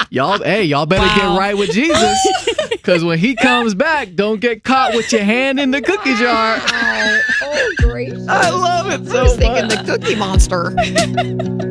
Y'all better get right with Jesus. Because when he comes back, don't get caught with your hand in the cookie jar. Oh, gracious. I love it so I was thinking much. the Cookie Monster.